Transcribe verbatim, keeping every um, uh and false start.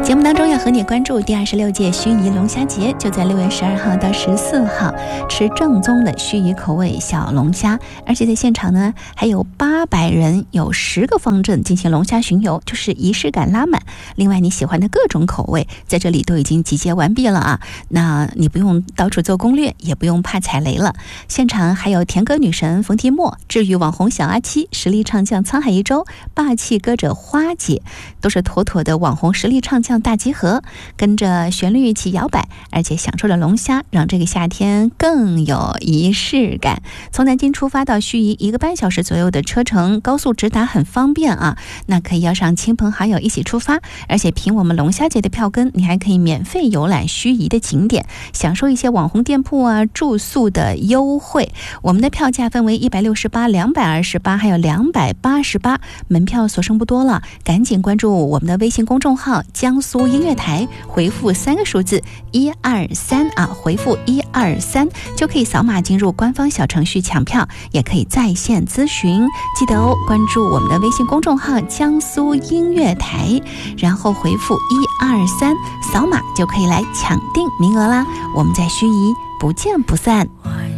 节目当中要和你关注第二十六届盱眙龙虾节，就在六月十二号到十四号，吃正宗的盱眙口味小龙虾，而且在现场呢还有八百人，有十个方阵进行龙虾巡游，就是仪式感拉满。另外你喜欢的各种口味在这里都已经集结完毕了啊，那你不用到处做攻略，也不用怕踩雷了。现场还有甜歌女神冯提莫、治愈网红小阿七、实力唱将沧海一周、霸气歌者花姐，都是妥妥的网红实力唱将大集合，跟着旋律一起摇摆，而且享受了龙虾，让这个夏天更有仪式感。从南京出发到盱眙一个半小时左右的车程，高速直达很方便啊。那可以邀上亲朋好友一起出发，而且凭我们龙虾节的票根，你还可以免费游览盱眙的景点，享受一些网红店铺啊住宿的优惠。我们的票价分为一百六十八、两百二十八还有两百八十八，门票所剩不多了，赶紧关注我们的微信公众号江苏音乐台，回复三个数字一二三啊，回复一二三就可以扫码进入官方小程序抢票，也可以在线咨询。记得哦，关注我们的微信公众号江苏音乐台，然后回复一二三，扫码就可以来抢定名额啦。我们在盱眙不见不散。